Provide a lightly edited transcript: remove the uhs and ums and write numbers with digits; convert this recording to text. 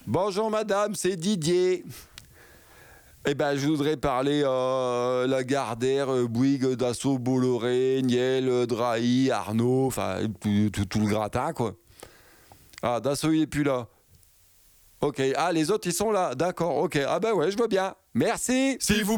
Bonjour madame, c'est Didier. Eh ben, je voudrais parler Lagardère, Bouygues, Dassault, Bolloré, Niel, Drahi, Arnaud, enfin tout le gratin quoi. Ah, Dassault il est plus là. Ok, ah les autres ils sont là, d'accord, ok. Ah ben ouais, je vois bien. Merci. Si vous